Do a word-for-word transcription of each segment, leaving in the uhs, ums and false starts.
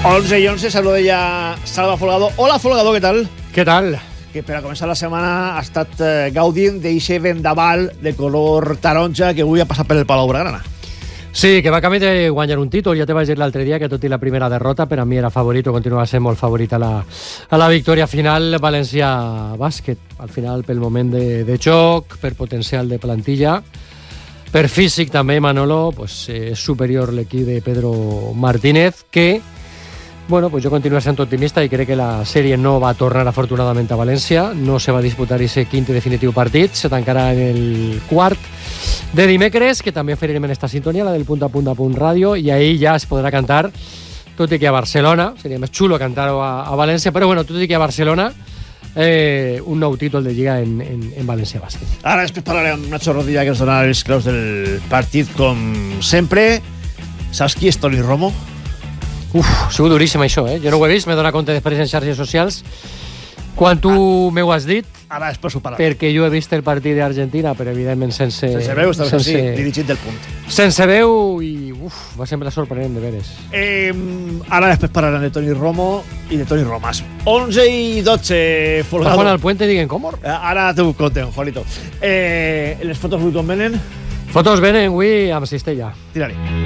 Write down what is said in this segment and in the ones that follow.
once y once, saluda ya Salva Folgado. Hola, Folgado, ¿qué tal? ¿Qué tal? Que per a començar la setmana ha estat eh, gaudint d'eixe vendaval de color taronja que avui ha passat per el Palau Blaugrana. Sí, que va camí de guanyar un títol. Ja te vaig dir l'altre dia que tot i la primera derrota, per a mi era favorit o continua sent molt favorit a la, a la victòria final València Bàsquet. Al final, pel moment de, de joc, per potencial de plantilla, per físic també, Manolo, pues, és eh, superior l'equip de Pedro Martínez, que bueno, pues yo continuo siendo optimista y creo que la sèrie no va a tornar afortunadament a València, no se va a disputar ese quinto i definitiu partit, se tancarà en el quart de dimecres, que també oferirem en esta sintonia, la del punt a punt a punt ràdio, i ahí ja es podrà cantar, tot i que a Barcelona, seria més xulo cantar-ho a, a València, però bueno, tot i que a Barcelona eh, un nou títol de Lliga en, en, en València Bàsquet. Ara després parlarem amb Nacho Rodilla, que ens donarà els claus del partit, com sempre. Saps qui és Toni Romo? Uf, ha sigut duríssim això, eh? Jo no ho he vist, m'he donat compte després en xarxes socials. Quan tu ah, m'ho has dit, ara després ho parlarem. Perquè jo he vist el partit d'Argentina, però evidentment sense... Sense veu, estàs sense, així, dirigit del punt. Sense veu i, uf, va semblar sorprenent, de veres. Eh, ara després parlarem de Toni Romo i de Toni Romas. onze i dotze, Folgado. Juan al Puente, diguen com? Eh, ara t'ho contem, Juanito. Eh, les fotos avui com venen? Fotos venen avui amb cistella. Tira-li.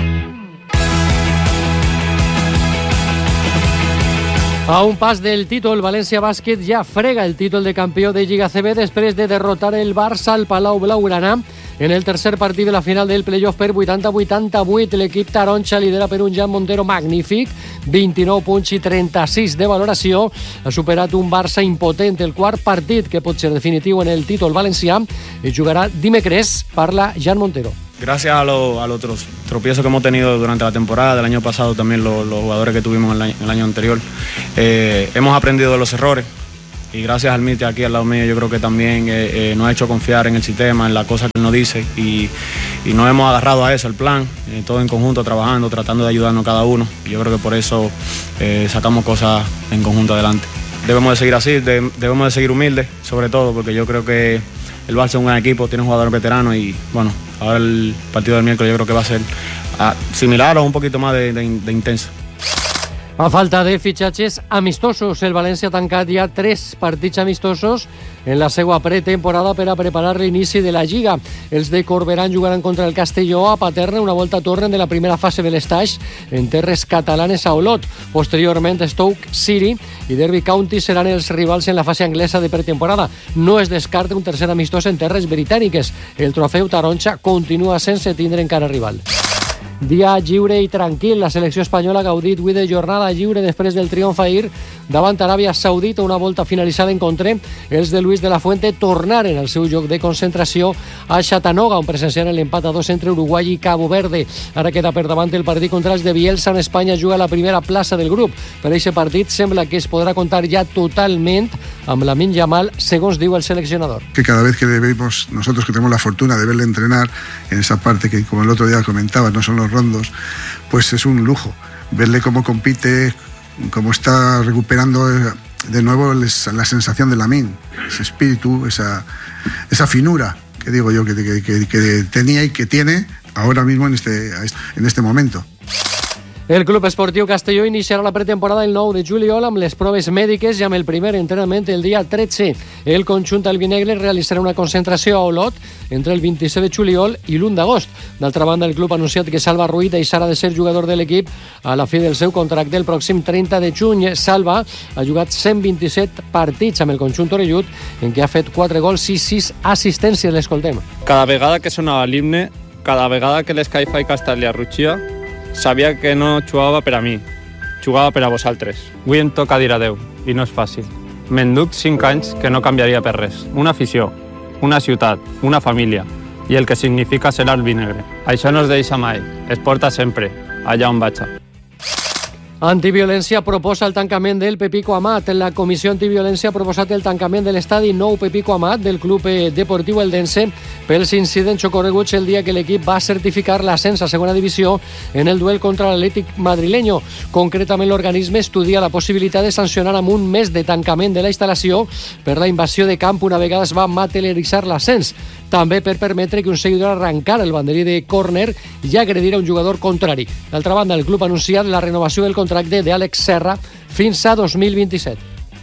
A un pas del títol, València Bàsquet ja frega el títol de campió de Lliga C B després de derrotar el Barça al Palau Blaugrana en el tercer partit de la final del playoff per vuitanta a vuitanta-vuit. L'equip taronja lidera per un Jan Montero magnífic, vint-i-nou punts i trenta-sis de valoració. Ha superat un Barça impotent. El quart partit, que pot ser definitiu en el títol valencià, es jugarà dimecres, parla Jan Montero. Gracias a, lo, a los tropiezos que hemos tenido durante la temporada, del año pasado también los, los jugadores que tuvimos el año, el año anterior, eh, hemos aprendido de los errores y gracias al Mite aquí al lado mío yo creo que también eh, eh, nos ha hecho confiar en el sistema, en las cosas que él nos dice y, y nos hemos agarrado a eso, al plan, eh, todo en conjunto, trabajando, tratando de ayudarnos cada uno y yo creo que por eso eh, sacamos cosas en conjunto adelante. Debemos de seguir así, de, debemos de seguir humildes sobre todo porque yo creo que el Barça es un gran equipo, tiene jugadores veteranos y bueno, ahora el partido del miércoles yo creo que va a ser uh, similar o un poquito más de, de, de intenso. A falta de fitxatges amistosos, el València ha tancat ja tres partits amistosos en la seva pretemporada per a preparar l'inici de la Lliga. Els de Corberán jugaran contra el Castelló a Paterna, una volta tornen de la primera fase de l'estaix en terres catalanes a Olot. Posteriorment, Stoke City i Derby County seran els rivals en la fase anglesa de pretemporada. No es descarta un tercer amistós en terres britàniques. El trofeu taronja continua sense tindre encara rival. Dia lliure i tranquil, la selecció espanyola ha gaudit avui de jornada lliure després del triomf ahir davant Aràbia Saudita, una volta finalitzada en contra. Els de Luis de la Fuente tornaren al seu lloc de concentració a Chattanooga, on presenciaren l'empat a dos entre Uruguai i Cabo Verde. Ara queda per davant el partit contra els de Bielsa, on Espanya juga a la primera plaça del grup. Per aquest partit sembla que es podrà contar ja totalment amb Lamine Yamal, segons diu el seleccionador. Que cada vez que vemos, nosotros que tenemos la fortuna de verle entrenar en esa parte que, como el otro día comentaba, no son los rondos, pues es un lujo verle cómo compite, cómo está recuperando de nuevo la sensación de Lamine, ese espíritu, esa, esa finura que digo yo que, que, que, que tenía y que tiene ahora mismo en este, en este momento. El Club Esportiu Castelló iniciarà la pretemporada el nou de juliol amb les proves mèdiques i amb el primer entrenament el dia tretze. El conjunt albinegre realitzarà una concentració a Olot entre el vint-i-set de juliol i l'u d'agost. D'altra banda, el club ha anunciat que Salva Ruiz deixarà de ser jugador de l'equip a la fi del seu contracte el pròxim trenta de juny. Salva ha jugat cent vint-i-set partits amb el conjunt orellut, en què ha fet quatre gols i sis assistències. L'escoltem. Cada vegada que sonava l'himne, cada vegada que l'Sky-Fi Castellà rutxia, sabia que no jugava per a mi, jugava per a vosaltres. Avui em toca dir adeu, i no és fàcil. M'enduc cinc anys que no canviaria per res. Una afició, una ciutat, una família, i el que significa ser albinegre. Això no es deixa mai, es porta sempre, allà on vaig. Antiviolència proposa el tancament del Pepico Amat. La Comissió Antiviolència ha proposat el tancament de l'estadi nou Pepico Amat del Club Deportiu Eldense pels incidents ocorreguts el dia que l'equip va certificar l'ascens a segona divisió en el duel contra l'Atlètic madrileño. Concretament, l'organisme estudia la possibilitat de sancionar amb un mes de tancament de la instal·lació per la invasió de camp una vegada es va materialitzar l'ascens. També per permetre que un seguidor arrencara el banderí de córner i agredir a un jugador contrari. D'altra banda, el club ha anunciat la renovació del contracte contracte d'Àlex Serra fins a dos mil vint-i-set.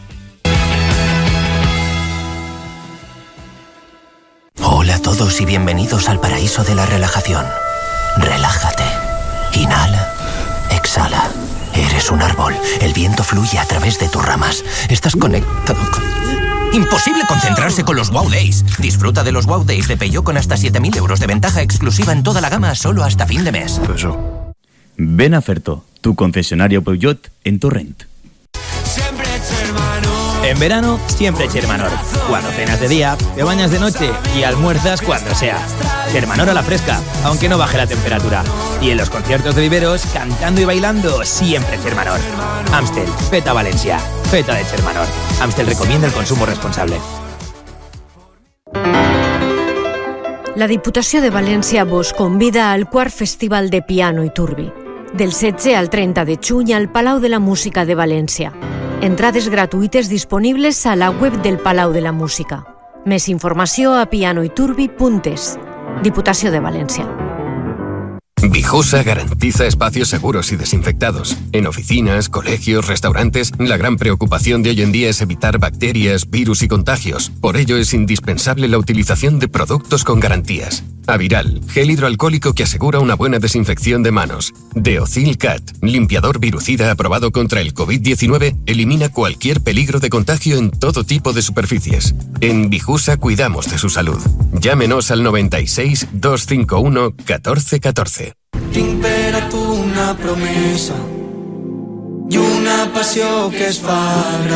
Hola a todos y bienvenidos al paraíso de la relajación. Relájate. Inhala. Exhala. Eres un árbol. El viento fluye a través de tus ramas. Estás conectado con... Imposible concentrarse con los Wow Days. Disfruta de los Wow Days de Peugeot con hasta siete mil euros de ventaja exclusiva en toda la gama solo hasta fin de mes. Ven a Ferto, tu concesionario Peugeot en Torrent. En verano, siempre Chermanor. Cuando cenas de día, te bañas de noche y almuerzas cuando sea. Chermanor a la fresca, aunque no baje la temperatura. Y en los conciertos de viveros, cantando y bailando, siempre Chermanor. Amstel, Feta Valencia, Feta de Chermanor. Amstel recomienda el consumo responsable. La Diputació de València vos convida al quart Festival de Piano i Turbi, del setze al trenta de juny al Palau de la Música de València. Entrades gratuïtes disponibles a la web del Palau de la Música. Més informació a pianoiturbi punt es. Diputació de València. Vijusa garantiza espacios seguros y desinfectados. En oficinas, colegios, restaurantes, la gran preocupación de hoy en día es evitar bacterias, virus y contagios. Por ello es indispensable la utilización de productos con garantías. Aviral, gel hidroalcohólico que asegura una buena desinfección de manos. Deocil Cat, limpiador virucida aprobado contra el covid diecinueve, elimina cualquier peligro de contagio en todo tipo de superficies. En Vijusa cuidamos de su salud. Llámenos al noventa y seis, doscientos cincuenta y uno, catorce catorce. Tinc per a tu una promesa i una passió que es fa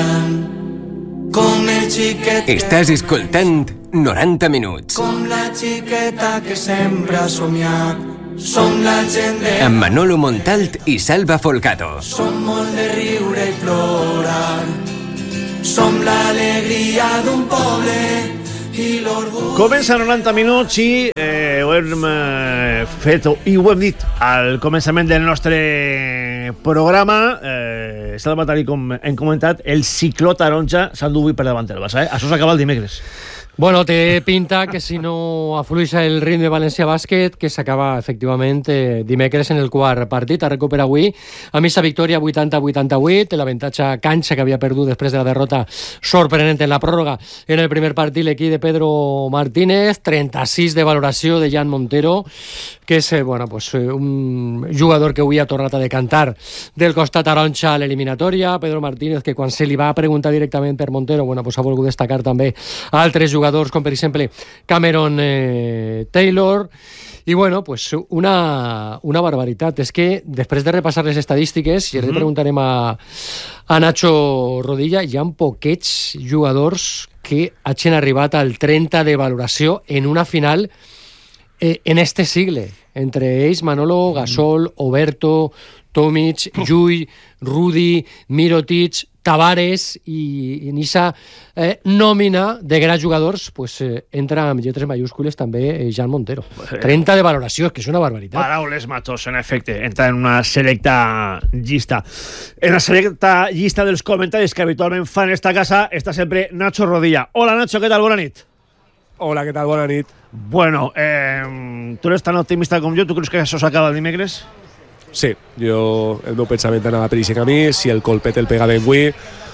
gran com el xiquet. Estàs escoltant noranta minuts. Com la xiqueta que sempre ha somiat. Som la gent de... Amb Manolo Montalt i Salva Folgado. Som molt de riure i plorar. Som l'alegria d'un poble i l'orgull... Comença noranta minuts i eh, ho hem eh, fet i ho hem dit al començament del nostre programa. Eh, Salva, tal com hem comentat, el cicló taronja s'ha enduit per davant del Barça. Eh? Això s'acaba el dimecres. Bueno, té pinta que si no afluixa el ritme de València Bàsquet, que s'acaba efectivament eh, dimecres en el quart partit, a recuperar avui, a missa victòria vuitanta a vuitanta-vuit, l'avantatge canxa que havia perdut després de la derrota sorprenent en la pròrroga en el primer partit l'equip de Pedro Martínez, trenta-sis de valoració de Jan Montero, que és eh, bueno, pues, un jugador que avui ha tornat a decantar del costat taronja a l'eliminatòria. Pedro Martínez, que quan se li va preguntar directament per Montero, bueno, pues, ha volgut destacar també altres jugadors com per exemple Cameron eh, Taylor i bueno, pues una, una barbaritat. És que després de repassar les estadístiques, i ara mm-hmm. preguntarem a, a Nacho Rodilla, hi ha poquets jugadors que hagin arribat al trenta de valoració en una final eh, en este sigle. Entre ells Manolo, Gasol, Oberto, Tomic, Llull, Rudi, Mirotic, Tavares, i en aquesta eh, nòmina de grans jugadors pues, eh, entra amb lletres majúscules també eh, Jan Montero. trenta de valoració, que és una barbaritat. Paraules matos, en efecte. Entra en una selecta llista. En la selecta llista dels comentaris que habitualment fan esta casa està sempre Nacho Rodilla. Hola, Nacho, què tal? Bona nit. Hola, què tal? Bona nit. Bueno, eh, tu eres tan optimista com jo? Tu creus que això s'acaba el dimecres? Sí, jo, el meu pensament anava per aquest camí. Si el colpet el pega ben avui,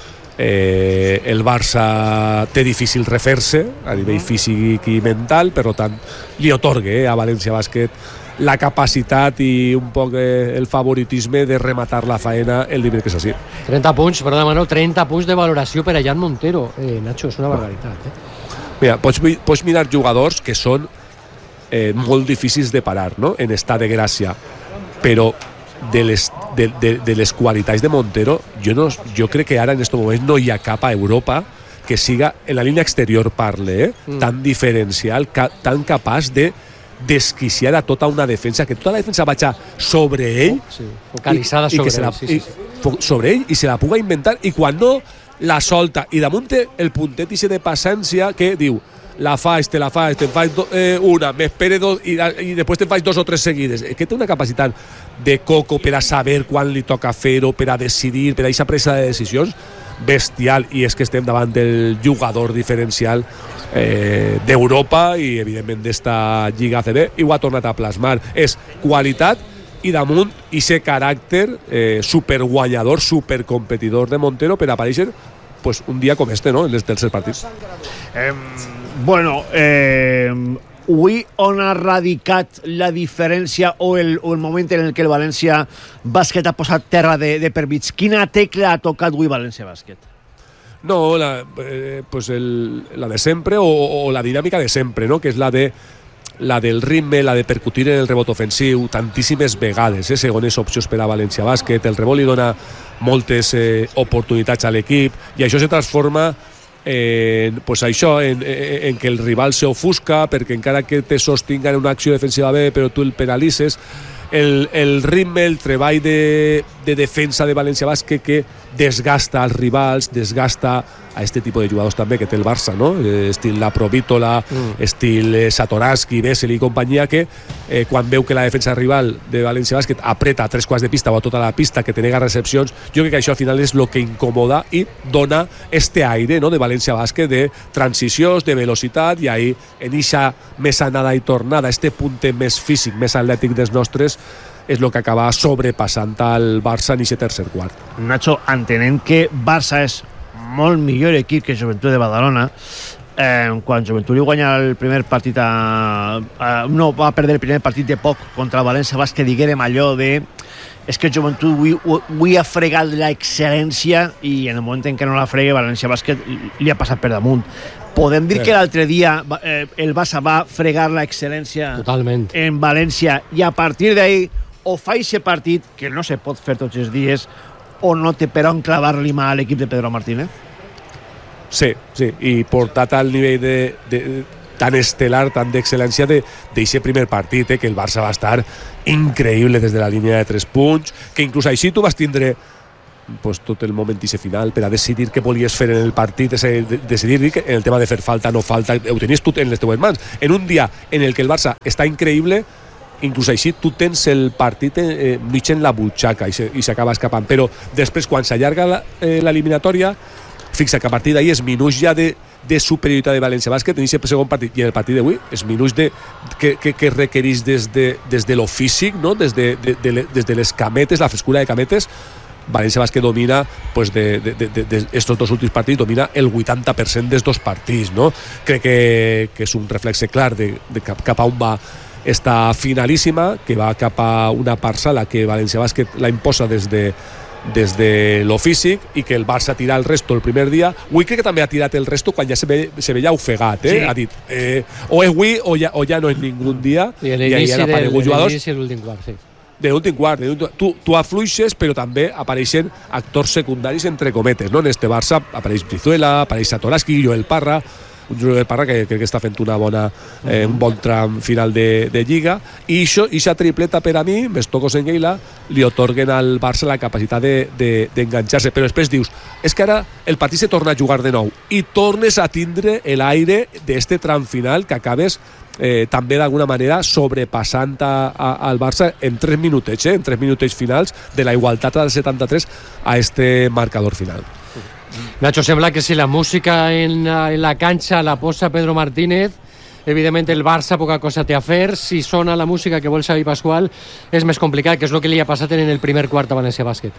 eh, el Barça té difícil refer-se a nivell físic i mental, per tant li otorgue eh, a València Bàsquet la capacitat i un poc eh, el favoritisme de rematar la faena el dimecres així. trenta punts, perdona Manol, trenta punts de valoració per a Jan Montero. Eh, Nacho, és una barbaritat. Eh? Mira, pots, pots mirar jugadors que són eh, molt difícils de parar, no?, en estat de gràcia, però de les, de, de, de les qualitats de Montero jo, no, jo crec que ara en aquest moment no hi ha cap a Europa que siga, en la línia exterior parle, eh, mm. tan diferencial, ca, tan capaç de desquiciar a tota una defensa, que tota la defensa vaig sobre ell, sí, focalitzada sobre, ell, la, sí, sí, sí. sobre ell i se la puga inventar, i quan no la solta, i damunt el puntet ixe de paciència que diu la faig, te la faig, te'n faig do, eh, una, m'espere dos i, i després te'n faig dos o tres seguides. Que té una capacitat de coco per a saber quan li toca fer-ho, per a decidir, per a aquesta presa de decisions bestial, i és que estem davant del jugador diferencial eh, d'Europa i evidentment d'esta Lliga A C B, i ho ha tornat a plasmar. És qualitat i damunt ese caràcter eh, superguanyador, supercompetidor de Montero per aparèixer pues, un dia com este, no? En els tercers partits. Eh, bueno, eh, avui on ha radicat la diferència o el, o el moment en el que el València Bàsquet ha posat terra de, de per mig? Quina tecla ha tocat avui València Bàsquet? No, la, eh, pues el, la de sempre o, o la dinàmica de sempre, no? Que és la de la del ritme, la de percutir en el rebot ofensiu tantíssimes vegades, eh? Segones opcions per a València Bàsquet, el rebot li dona moltes eh, oportunitats a l'equip i això se transforma en, pues això, en, en, en que el rival s'ofusca perquè encara que te sostinga en una acció defensiva bé però tu el penalices. El, el ritme, el treball de, de defensa de València Bàsquet que desgasta als rivals, desgasta a este tipus de jugadors també que té el Barça, no? Estil la Provítola, mm. estil eh, Satoransky, Bessel i companyia, que eh, quan veu que la defensa rival de València Bàsquet apreta a tres quarts de pista o a tota la pista, que te nega recepcions, jo crec que això al final és el que incomoda i dona este aire, no? De València Bàsquet, de transicions, de velocitat, i ahí en ixa més anada i tornada, este punte més físic, més atlètic dels nostres, és el que acaba sobrepassant al Barça en aquest tercer quart. Nacho, entenent que Barça és molt millor equip que Joventut de Badalona, eh, quan Joventut li guanya el primer partit a, a, no, va perdre el primer partit de poc contra el València Bàsquet, diguérem allò de és que Joventut avui, avui ha fregat l'excel·lència i en el moment en què no la fregue València Bàsquet li ha passat per damunt. Podem dir sí. que l'altre dia eh, el Barça va fregar l'excel·lència Totalment. En València i a partir d'ahí o fa aquest partit, que no se pot fer tots els dies, o no té per on clavar-li mà a l'equip de Pedro Martínez? Sí, sí, i portat al nivell de, de, tan estel·lar, tan d'excel·lència d'aquest primer partit, eh, que el Barça va estar increïble des de la línia de tres punts, que inclús així tu vas tindre pues, tot el moment i final per a decidir què volies fer en el partit, ese, de, decidir que en el tema de fer falta, no falta, ho tenies tot en les teues mans. En un dia en el que el Barça està increïble, inclús així tu tens el partit eh, mig en la butxaca i s'acaba escapant, però després quan s'allarga l'eliminatòria fixa que a partir d'ahir és minuts ja de, de superioritat de València Bàsquet en aquest segon partit, i en el partit d'avui és minuts de, que, que, que requereix des de, des de lo físic, no? des, de, de, de, des de les cametes, la frescura de cametes. València Bàsquet domina pues de, de, de, de, de estos dos últims partits, domina el vuitanta per cent dels dos partits, no? Crec que, que és un reflexe clar de, de cap, cap a on va esta finalíssima, que va cap a una parcel·la que València Bàsquet la imposa des de, des de lo físic i que el Barça tira el resto el primer dia. Avui crec que també ha tirat el resto quan ja se, ve, se veia ofegat, eh? Sí. Ha dit, eh, o és avui o ja, o ja no és ningú dia, i ahir han aparegut jugadors de l'últim quart, sí. De l'últim quart, de l'últim... Tu, tu afluixes, però també apareixen actors secundaris entre cometes, no? En este Barça apareix Brizuela, apareix Satoransky, Joel Parra, un Joel Parra que crec que està fent una bona, eh, un bon tram final de, de Lliga, i això, ixa tripleta per a mi, més tocos en Lleida, li otorguen al Barça la capacitat d'enganxar-se, de, de però després dius, és que ara el partit se torna a jugar de nou i tornes a tindre l'aire d'este tram final que acabes eh, també d'alguna manera sobrepassant a, a, al Barça en tres minutets, eh, en tres minutets finals de la igualtat del setanta-tres a este marcador final. Nacho, sembla que si la música en la, en la cancha la posa Pedro Martínez, evidentment el Barça poca cosa té a fer. Si sona la música que vol Xavi Pascual és més complicat, que és el que li ha passat en el primer quart a València Bàsquet.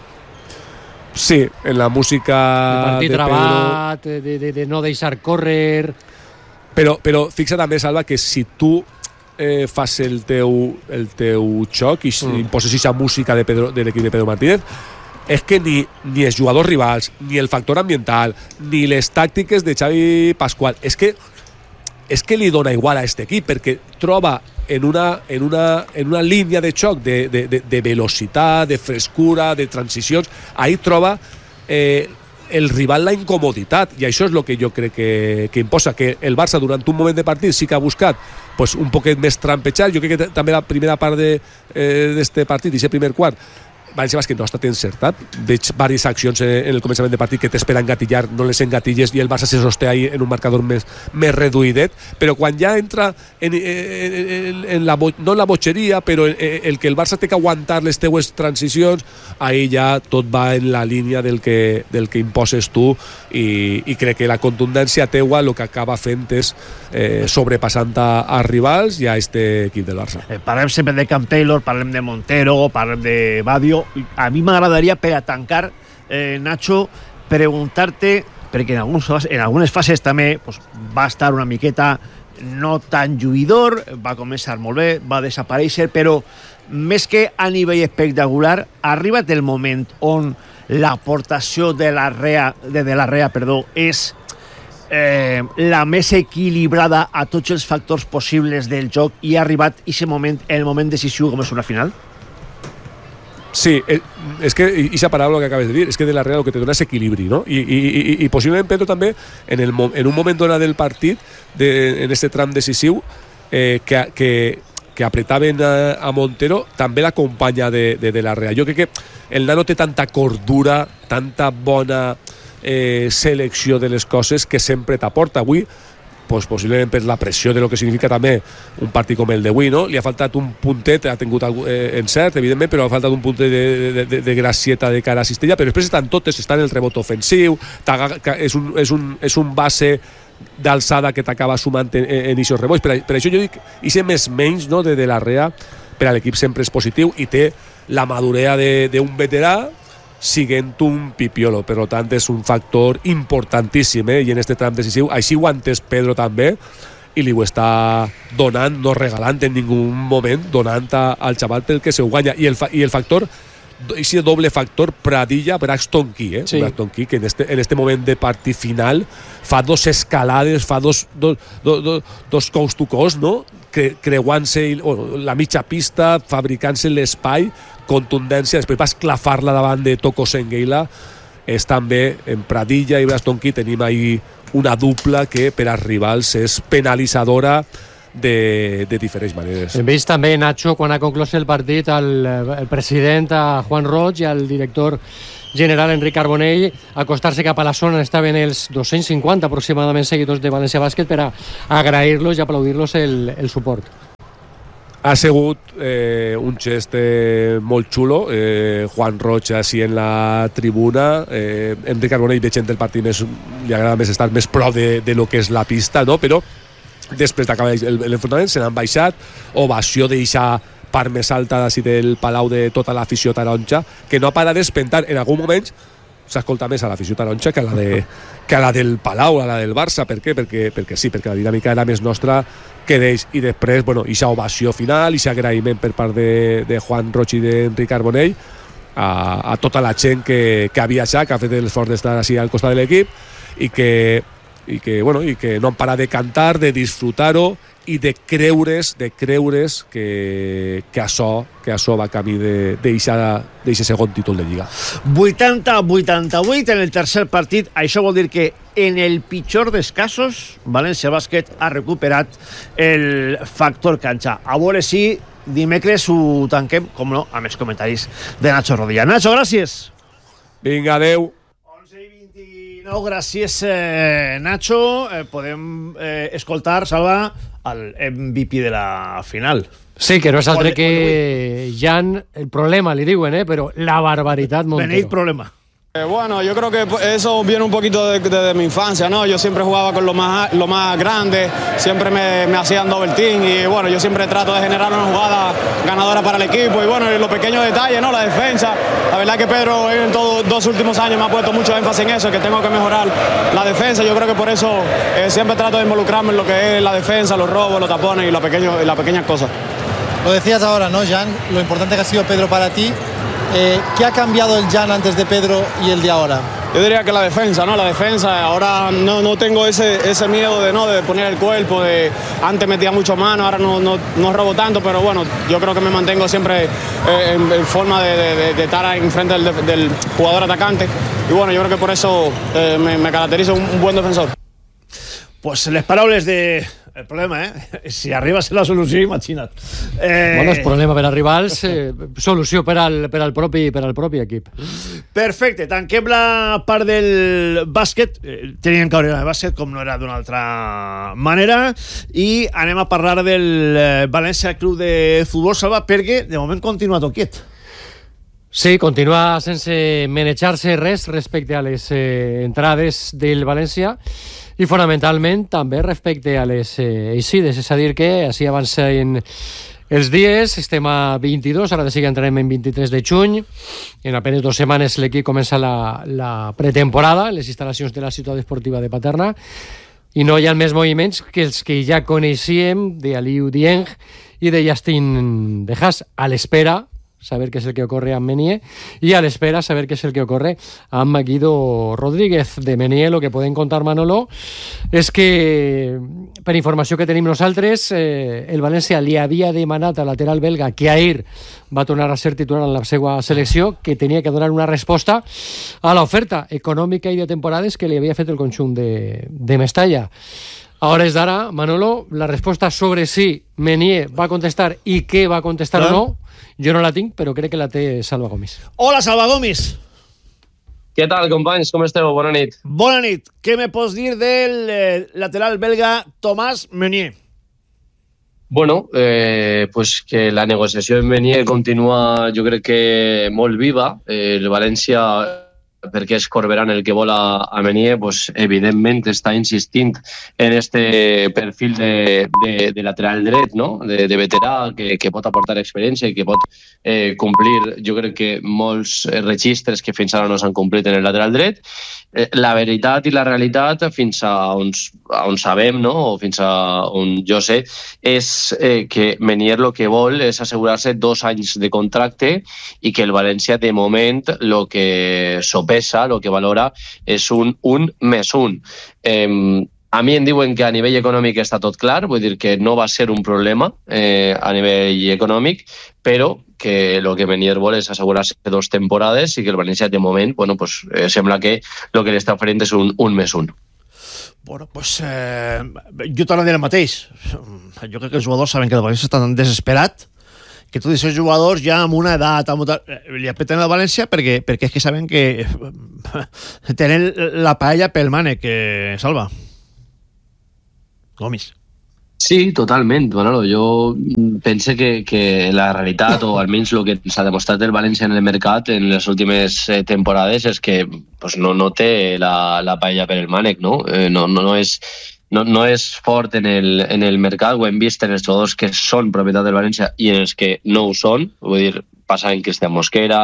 Sí, en la música el partit de trabat, Pedro... de, de, de no deixar córrer... Però, però fixa també, Salva, que si tu eh, fas el teu, el teu xoc i mm. imposes aquesta música de, Pedro, de l'equip de Pedro Martínez, és que ni, ni els jugadors rivals, ni el factor ambiental, ni les tàctiques de Xavi Pascual, és que, és que li dona igual a aquest equip, perquè troba en una, en una, en una línia de xoc de, de, de, de velocitat, de frescura, de transicions, ahí troba eh, el rival la incomoditat, i això és el que jo crec que, que imposa, que el Barça durant un moment de partit sí que ha buscat pues, un poquet més trampejar. Jo crec que també la primera part d'este de, eh, partit, i aquest primer quart, València Bàsquet no ha estat encertat. Veig diverses accions en el començament de partit que t'esperen gatillar, no les engatilles i el Barça se sosté ahí en un marcador més, més reduïdet, però quan ja entra en, en, en, en la, no en la botxeria, però el, el que el Barça té que aguantar les teues transicions, ahí ja tot va en la línia del que, del que imposes tu i, i crec que la contundència teua el que acaba fent és eh, sobrepassant a, a rivals i a este equip del Barça. Eh, parlem sempre de Camp Taylor, parlem de Montero, parlem de Badio. A mi m'agradaria, per a tancar, eh, Nacho, preguntar-te, perquè en, alguns, en algunes fases també pues, va estar una miqueta no tan lluïdor, va començar molt bé, va desaparèixer, però més que a nivell espectacular, ha arribat el moment on l'aportació de la Rea, de, de la Rea perdó, és eh, la més equilibrada a tots els factors possibles del joc i ha arribat aquest moment, el moment decisiu com és una final? Sí, és que esa paraula que acabes de dir és que de la Real el que te dona és equilibri, no? I, i, i, i possiblement Pedro també en, el, en un moment donat del partit de, en este tram decisiu eh, que, que, que apretaven a, a Montero també l'acompanya de, de, de la Real. Jo crec que el nano té tanta cordura, tanta bona eh, selecció de les coses que sempre t'aporta. Avui pues, possiblement per la pressió de lo que significa també un partit com el d'avui, no? Li ha faltat un puntet, ha tingut eh, encert, evidentment, però ha faltat un puntet de, de, de, de gracieta de cara a Cistella, però després estan totes, estan en el rebot ofensiu, és un, és un, és un base d'alçada que t'acaba sumant en, en eixos rebots. Per, per això jo dic, i ser més menys no, de, de la Rea, per a l'equip sempre és positiu i té la madurea d'un veterà siguent un pipiolo, per tant és un factor importantíssim, eh? I en este tram decisiu, així ho ha entès Pedro també i li ho està donant, no regalant en ningú moment, donant a, al xaval pel que se ho guanya, i el, fa, i el factor aquest doble factor Pradilla Braxton Key, eh? Sí. Braxton Key, que en este, en este moment de partit final fa dos escalades, fa dos, dos, dos, dos, dos coast to coast, no? Cre, creuant-se oh, la mitja pista, fabricant-se l'espai, contundència, després va esclafar-la davant de Toko Sengeila. És també en Pradilla i Braxton Key tenim ahí una dupla que per als rivals és penalitzadora de, de diferents maneres. Hem vist també, Nacho, quan ha conclòs el partit, el, el president a Juan Roig i el director general Enric Carbonell acostar-se cap a la zona on estaven els dos-cents cinquanta aproximadament seguidors de València Bàsquet per a agrair-los i aplaudir-los el, el suport. Ha sigut eh, un gest eh, molt xulo, eh, Juan Roig així en la tribuna, eh, Enric Carbonell veient el partit més, li agrada més estar més prop de, de lo que és la pista, no? Però després d'acabar l'enfrontament se n'han baixat, ovació d'eixa part més alta d'ací del Palau de tota l'afició taronja, que no ha parat d'espentar. En algun moment s'escolta més a l'afició taronja que a la, de, que a la del Palau, a la del Barça. Per què? Perquè, perquè sí, perquè la dinàmica era més nostra que d'ells. I després, bueno, eixa ovació final, eixa agraïment per part de, de Juan Roig i d'Enric Carbonell a, a tota la gent que, que ha viatjat, que ha fet l'esforç d'estar així al costat de l'equip i que i que, bueno, i que no han parat de cantar, de disfrutar-ho i de creure's, de creure's que, que això que això va camí d'aquest segon títol de Lliga. vuitanta a vuitanta-vuit en el tercer partit. Això vol dir que en el pitjor dels casos València Bàsquet ha recuperat el factor canxa. A veure si dimecres ho tanquem, com no, amb els comentaris de Nacho Rodilla. Nacho, gràcies. Vinga, adeu. No, gràcies, eh, Nacho. Eh, podem eh, escoltar, Salva, el M V P de la final. Sí, que no és altre que Jan, el problema, li diuen, eh? Però la barbaritat Montero. Beneït problema. Eh, bueno, yo creo que eso viene un poquito de, de, de mi infancia, ¿no? Yo siempre jugaba con lo más, lo más grande, siempre me, me hacían double team y bueno, yo siempre trato de generar una jugada ganadora para el equipo y bueno, y los pequeños detalles, ¿no? La defensa, la verdad que Pedro en estos dos últimos años me ha puesto mucho énfasis en eso, que tengo que mejorar la defensa. Yo creo que por eso eh, siempre trato de involucrarme en lo que es la defensa, los robos, los tapones y, los pequeños, y las pequeñas cosas. Lo decías ahora, ¿no, Jan? Lo importante que ha sido Pedro para ti. Eh, ¿Qué ha cambiado el Jan antes de Pedro y el de ahora? Yo diría que la defensa, ¿no? La defensa, ahora no, no tengo ese, ese miedo de, ¿no? de poner el cuerpo, de antes metía mucho mano, ahora no, no, no robo tanto, pero bueno, yo creo que me mantengo siempre eh, en, en forma de, de, de estar enfrente del, del jugador atacante y bueno, yo creo que por eso eh, me, me caracterizo un, un buen defensor. Pues les paraules de el problema, eh? Si arriba a ser la solució, imagina't. Eh... Bueno, és problema per a rivals, eh, solució per al, per al propi, per al propi equip. Perfecte, tanquem la part del bàsquet, eh, tenien que haure de bàsquet com no era d'una altra manera, i anem a parlar del València Club de Futbol Salva, perquè de moment continua tot quiet. Sí, continua sense manejar-se res respecte a les eh, entrades del València i fonamentalment també respecte a les eh, eixides, és a dir que així avancen els dies, estem a vint-i-dos, ara de seguida entrarem en vint-i-tres de juny, en apenas dues setmanes l'equip comença la, la pretemporada en les instal·lacions de la ciutat esportiva de Paterna i no hi ha més moviments que els que ja coneixíem d'Aliou Dieng i de Justin De Haas, a l'espera saber qué es el que ocurre a Menier y a la espera saber qué es el que ocurre a Guido Rodríguez. De Menier lo que pueden contar, Manolo, és que per informació que tenim nosaltres eh, el València li havia demanat al lateral belga, que ahir va tornar a ser titular en la seva selecció, que tenia que donar una resposta a l'oferta econòmica i de temporades que li havia fet el conjunt de, de Mestalla. A hores d'ara, Manolo, la resposta sobre si Menier va contestar i què va contestar o no, jo no la tinc, però crec que la té Salva Gomis. Hola, Salva Gomis. Què tal, companys? Com esteu? Bona nit. Bona nit. Què me pots dir del eh, lateral belga Thomas Meunier? Bueno, eh, pues que la negociació en Meunier continua, jo crec que molt viva. Eh, el València, perquè és Corberán el que vol a, a Meunier, pues, evidentment està insistint en este perfil de, de, de lateral dret, no? de, de veterà, que, que pot aportar experiència i que pot eh, complir, jo crec que molts registres que fins ara no s'han complit en el lateral dret. Eh, la veritat i la realitat, fins a on, a on sabem, no? o fins a on jo sé, és eh, que Meunier el que vol és assegurar-se dos anys de contracte i que el València, de moment, el que sopesa, el que valora, és un un més un. Eh, a mi em diuen que a nivell econòmic està tot clar, vull dir que no va ser un problema eh, a nivell econòmic, però que el que Meunier vol és assegurar-se dos temporades i que el València, de moment, bueno, pues, eh, sembla que el que li està oferint és un un més un. Bueno, pues eh, jo torno a dir el mateix. Jo crec que els jugadors saben que el València està tan desesperat que tots aquests jugadors ja amb una edat amb una, li apreten el València perquè, perquè és que saben que tenen la paella pel mànec, que Salva. Gomis. Sí, totalment, Manolo. Jo pense que, que la realitat, o almenys el que s'ha demostrat el València en el mercat en les últimes temporades, és que pues, no, no té la, la paella per el mànec, no? Eh, no, no, no és... No, no és fort en el, en el mercat, ho hem vist en els jugadors que són propietat del València i en els que no ho són, vull dir, passa en Cristian Mosquera,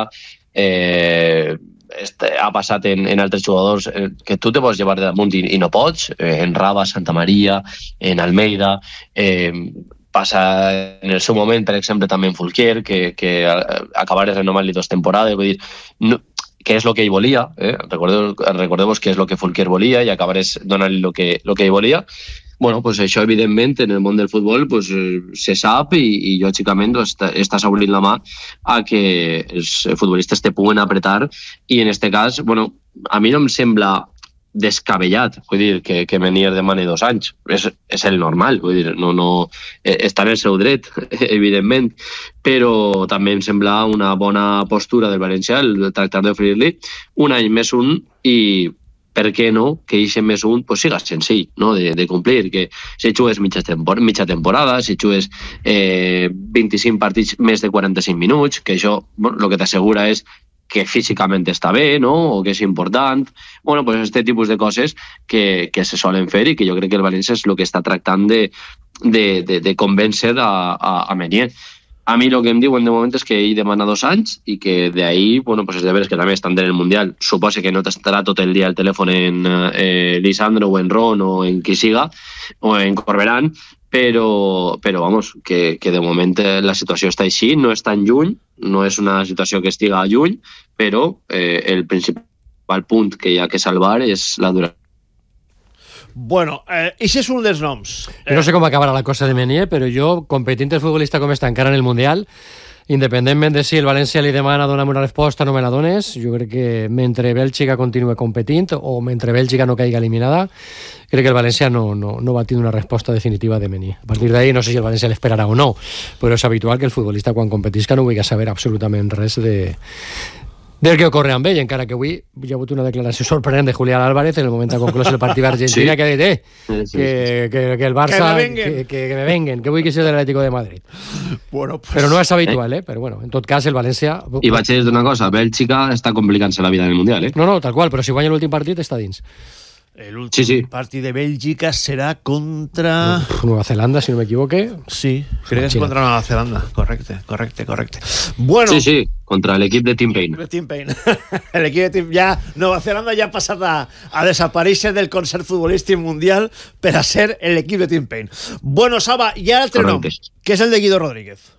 eh, este, ha passat en, en altres jugadors eh, que tu te pots llevar de damunt i, i no pots, eh, en Raba, Santa Maria, en Almeida, eh, passa en el seu moment, per exemple, també en Fulquier, que, que acabar renovant-li dos temporades, vull dir, no, que és el que ell volia, eh? recordeu, recordeu-vos que és el que Fulquier volia i acabarés donant-li el que, el que ell volia. Bueno, pues això, evidentment, en el món del futbol pues, se sap i, i lògicament pues, estàs obrint la mà a que els futbolistes te puguen apretar i en aquest cas, bueno, a mi no em sembla descabellat, vull dir, que, que Meunier demani dos anys. És, és el normal, vull dir, no, no, està en el seu dret, evidentment, però també em sembla una bona postura del València el tractar d'oferir-li un any més un i per què no, que aquest més un pues, siga senzill no? de, de complir, que si jugues mitja, tempor mitja temporada, si jugues eh, vint-i-cinc partits més de quaranta-cinc minuts, que això bueno, el que t'assegura és que físicament està bé, no? o que és important. Bueno, pues este tipus de coses que, que se solen fer i que jo crec que el València és el que està tractant de, de, de, de convèncer a, a, a Meunier. A mi el que em diuen de moment és que ell demana dos anys i que d'ahí, bueno, pues és de veres que també estan en el Mundial. Suposo que no t'estarà tot el dia al telèfon en eh, Lisandro o en Ron o en qui siga, o en Corberán, però, però vamos, que, que de moment la situació està així, no és tan lluny, no és una situació que estiga lluny, però eh, el principal punt que hi ha que salvar és la duració. Bueno, eh, ese és un dels noms. Eh. No sé com acabarà la cosa de Meunier, però jo, competint el futbolista com està encara en el Mundial, independentment de si el València li demana donar una resposta, no me la dones, jo crec que mentre Bèlgica continue competint o mentre Bèlgica no caiga eliminada, crec que el València no, no, no va tenir una resposta definitiva de Mení. A partir d'ahí no sé si el València l'esperarà o no, però és habitual que el futbolista quan competisca no vulgui saber absolutament res de del que ocorre amb ell, encara que avui hi ha hagut una declaració sorprenent de Julián Álvarez en el moment que ha conclòs el partit d'Argentina, sí. que ha dit eh, sí, sí, que, sí. Que, que el Barça que me, que, que, que me venguen, que vull que sigui de l'Atlético de Madrid. Bueno, pues, però no és habitual, eh? Però bueno, en tot cas el València... I vaig dir una cosa, Bèlgica està complicant-se la vida en el Mundial, eh? No, no, tal qual, però si guanya l'últim partit està dins. El últim sí, sí. partit de Bèlgica serà contra... Uf, Nueva Zelanda, si no m'equivoque. Sí, crec que és contra Nueva Zelanda. Correcte, correcte, correcte. Bueno... Sí, sí, contra l'equip de Tim Payne. De Tim Payne. L'equip de Tim... Ja, Nueva Zelanda ja ha passat a, a desaparèixer del concert futbolístic mundial per a ser l'equip de Tim Payne. Bueno, Saba, hi ha l'altre nom, que és el de Guido Rodríguez.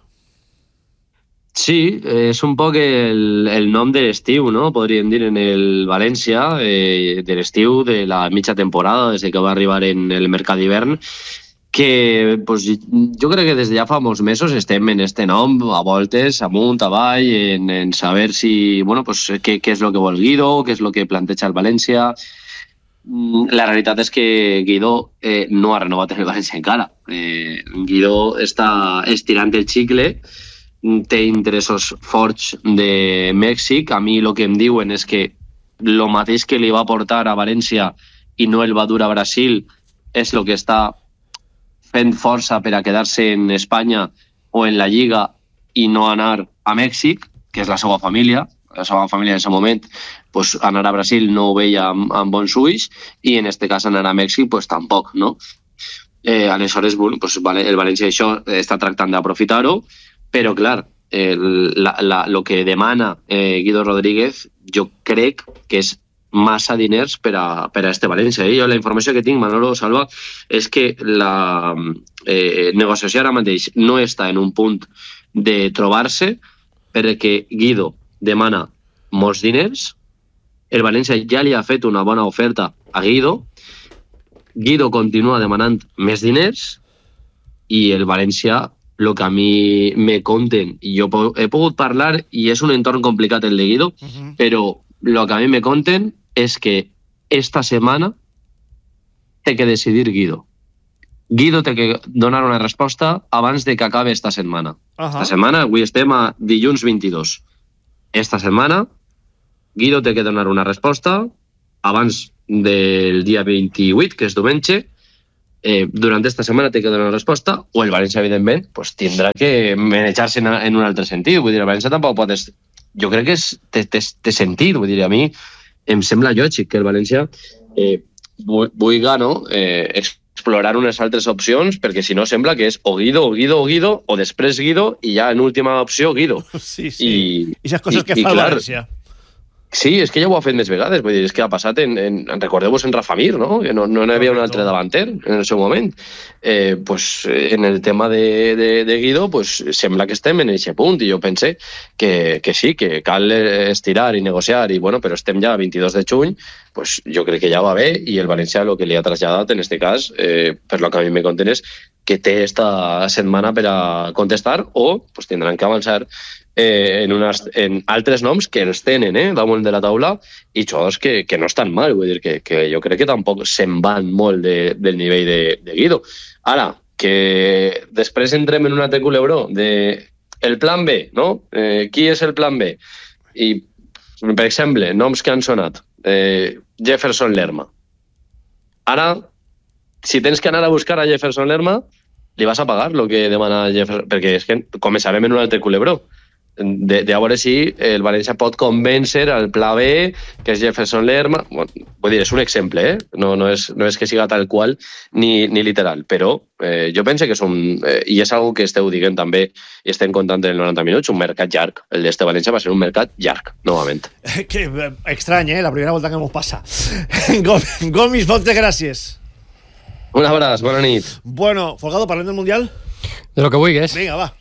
Sí, és un poc el, el nom de l'estiu, no? Podríem dir, en el València, eh, de l'estiu, de la mitja temporada, des que va arribar en el mercat d'hivern, que pues, jo crec que des de ja fa molts mesos estem en este nom, a voltes, amunt, avall, en, en saber si, bueno, pues, què, què és el que vol Guido, què és el que planteja el València. La realitat és que Guido eh, no ha renovat el València encara. Eh, Guido està estirant el xicle, té interessos forts de Mèxic. A mi el que em diuen és que el mateix que li va portar a València i no el va dur a Brasil és el que està fent força per a quedar-se en Espanya o en la Lliga i no anar a Mèxic, que és la seva família. La seva família en aquest moment, pues, anar a Brasil no ho veia amb, amb bons ulls i en aquest cas anar a Mèxic pues, tampoc, no? Eh, aleshores, bueno, pues, vale, el València això està tractant d'aprofitar-ho. Però, clar, el la, la, lo que demana eh, Guido Rodríguez jo crec que és massa diners per a, per a este València. Eh? Jo la informació que tinc, Manolo, Salva, és que la eh, negociació ara mateix no està en un punt de trobar-se perquè Guido demana molts diners, el València ja li ha fet una bona oferta a Guido, Guido continua demanant més diners i el València... el que a mi me conten, i jo he pogut parlar, i és un entorn complicat el de Guido, uh-huh. però el que a mi me conten és que esta setmana té que decidir Guido. Guido té que donar una resposta abans de que acabe esta setmana. Uh-huh. Esta setmana, avui estem a dilluns vint-i-dos. Esta setmana, Guido té que donar una resposta abans del dia vint-i-vuit, que és diumenge. Eh, durant esta setmana té que donar una resposta o el València, evidentment, pues, tindrà que manejar-se en, en un altre sentit. Vull dir, el València tampoc pot... Es... Jo crec que és, té, té, té sentit. Vull dir, a mi em sembla lògic que el València eh, vulgui no, eh, explorar unes altres opcions, perquè si no sembla que és o Guido, o Guido, o Guido, o després Guido, i ja en última opció Guido. Sí, sí. I aquestes coses i, que fa el València. Sí, és que ja ho ha fet més vegades, vull dir, és que ha passat en, en, en recordeu-vos en Rafa Mir, no? Que no, no n'hi havia un altre davanter en el seu moment. Eh, pues, en el tema de, de, de Guido, pues, sembla que estem en aquest punt, i jo pense que, que sí, que cal estirar i negociar, i bueno, però estem ja a vint-i-dos de juny, pues, jo crec que ja va bé, i el València el que li ha traslladat en aquest cas, eh, per lo que a mi me conten és que té esta setmana per a contestar o pues, tindran que avançar Eh, en, unes, en altres noms que els tenen eh, damunt de la taula i jugadors que, que no estan mal, vull dir que, que jo crec que tampoc se'n van molt de, del nivell de, de Guido. Ara, que després entrem en un altre culebró de el plan B, no? Eh, qui és el plan B? I, per exemple, noms que han sonat. Eh, Jefferson Lerma. Ara, si tens que anar a buscar a Jefferson Lerma, li vas a pagar el que demana Jefferson, perquè és que començarem en un altre culebró. De, de a veure si el València pot convèncer el pla B, que és Jefferson Lerma. Bueno, vull dir, és un exemple, eh? no, no, és, no és que siga tal qual ni, ni literal, però eh, jo penso que és un... Eh, i és algo que esteu dient també i estem contant en el noranta minuts, un mercat llarg. El d'este València va ser un mercat llarg, novament. Que estrany, eh? La primera volta que ens passa. Gomis, moltes gràcies. Un abraç, bona nit. Bueno, Folgado, parlem del Mundial? De lo que vulguis. Vinga, va.